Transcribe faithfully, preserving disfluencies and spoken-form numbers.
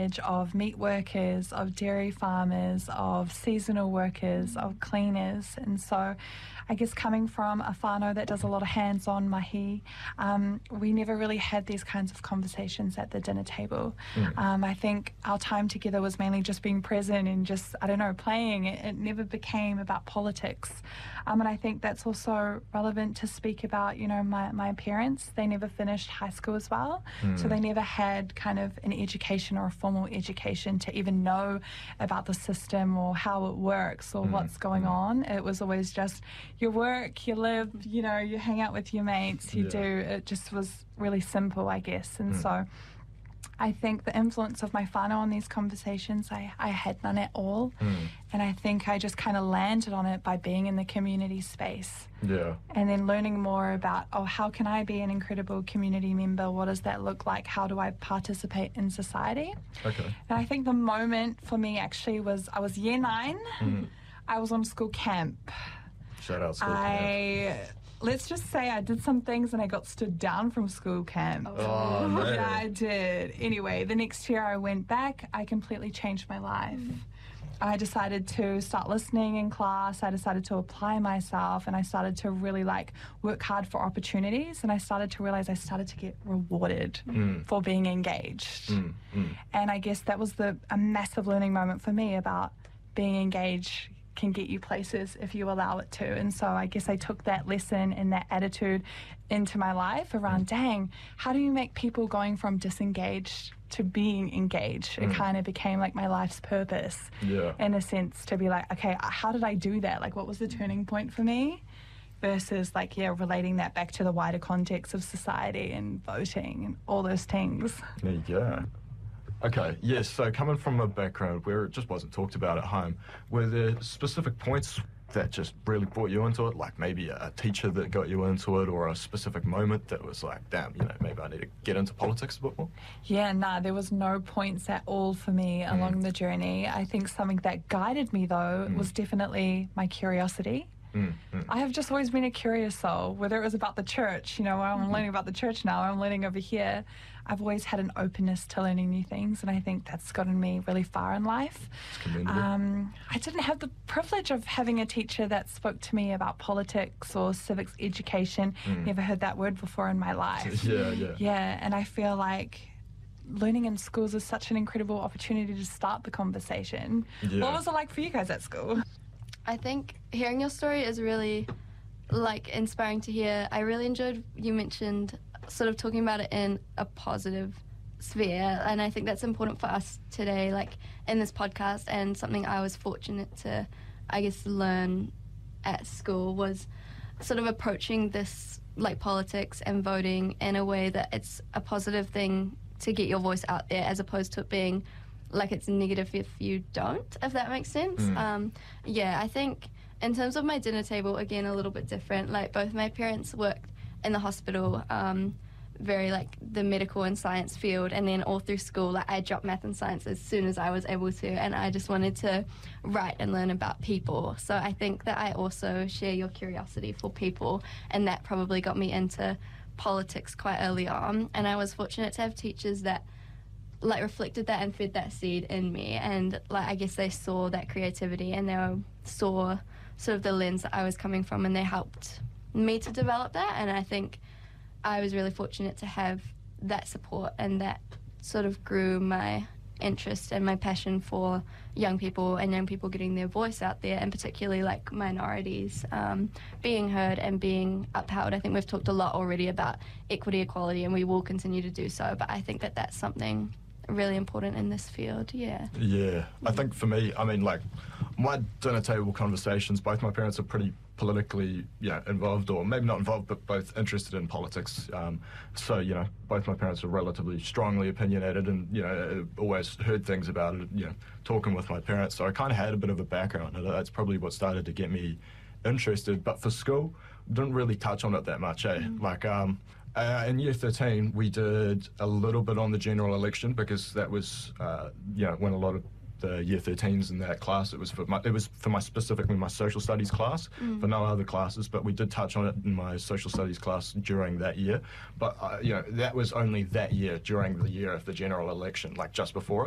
lineage of meat workers, of dairy farmers, of seasonal workers, of cleaners. And so I guess coming from a whānau that does a lot of hands-on mahi, um, we never really had these kinds of conversations at the dinner table. Mm. Um, I think our time together was mainly just being present and just, I don't know, playing. It, it never became about politics. Um, and I think that's also relevant to speak about, you know, my, my parents. They never finished high school as well. Mm. So they never had kind of an education or a formal education to even know about the system or how it works or mm. what's going mm. on. It was always just you work, you live, you know, you hang out with your mates, you yeah. do. It just was really simple, I guess. And mm. so I think the influence of my whānau on these conversations, I, I had none at all. Mm. And I think I just kind of landed on it by being in the community space. Yeah. And then learning more about, oh, how can I be an incredible community member? What does that look like? How do I participate in society? Okay. And I think the moment for me actually was, I was year nine. Mm. I was on school camp. Shout out school I, camp. Let's just say I did some things and I got stood down from school camp. Oh, man. Yeah, I did. Anyway, the next year I went back, I completely changed my life. Mm. I decided to start listening in class. I decided to apply myself, and I started to really like work hard for opportunities, and I started to realize I started to get rewarded mm. for being engaged. Mm. Mm. And I guess that was the a massive learning moment for me about being engaged can get you places if you allow it to. And so I guess I took that lesson and that attitude into my life around, dang, how do you make people going from disengaged to being engaged? Mm. It kind of became like my life's purpose, yeah. in a sense, to be like, okay, how did I do that? Like, what was the turning point for me? Versus like, yeah, relating that back to the wider context of society and voting and all those things. There you go. Okay, yes, so coming from a background where it just wasn't talked about at home, were there specific points that just really brought you into it, like maybe a teacher that got you into it, or a specific moment that was like, damn, you know, maybe I need to get into politics a bit more? Yeah, nah, there was no points at all for me mm. along the journey. I think something that guided me, though, mm. was definitely my curiosity. Mm, mm. I have just always been a curious soul, whether it was about the church, you know, I'm mm-hmm. learning about the church now, I'm learning over here. I've always had an openness to learning new things, and I think that's gotten me really far in life. Um, I didn't have the privilege of having a teacher that spoke to me about politics or civics education. Mm. Never heard that word before in my life. yeah, yeah. Yeah, and I feel like learning in schools is such an incredible opportunity to start the conversation. Yeah. What was it like for you guys at school? I think hearing your story is really, like, inspiring to hear. I really enjoyed you mentioned sort of talking about it in a positive sphere, and I think that's important for us today, like, in this podcast, and something I was fortunate to, I guess, learn at school was sort of approaching this, like, politics and voting in a way that it's a positive thing to get your voice out there, as opposed to it being like it's negative if you don't, if that makes sense. Mm. Um, yeah, I think in terms of my dinner table, again, a little bit different. Like, both my parents worked in the hospital, um, very, like, the medical and science field, and then all through school, like, I dropped math and science as soon as I was able to, and I just wanted to write and learn about people. So I think that I also share your curiosity for people, and that probably got me into politics quite early on. And I was fortunate to have teachers that, like, reflected that and fed that seed in me, and, like, I guess they saw that creativity, and they were, saw sort of the lens that I was coming from, and they helped me to develop that. And I think I was really fortunate to have that support, and that sort of grew my interest and my passion for young people and young people getting their voice out there, and particularly, like, minorities um, being heard and being upheld. I think we've talked a lot already about equity, equality, and we will continue to do so, but I think that that's something really important in this field. Yeah. Yeah. I think for me, I mean, like, my dinner table conversations, both my parents are pretty politically, you know, involved, or maybe not involved, but both interested in politics. Um, so, you know, both my parents are relatively strongly opinionated, and, you know, always heard things about it, you know, talking with my parents. So I kind of had a bit of a background, and that's probably what started to get me interested. But for school, didn't really touch on it that much, eh? Mm. Like, um, Uh, in year thirteen, we did a little bit on the general election, because that was, uh, you know, when a lot of the year thirteens in that class, it was for my, it was for my specifically my social studies class, mm. for no other classes, but we did touch on it in my social studies class during that year. But, uh, you know, that was only that year, during the year of the general election, like just before it.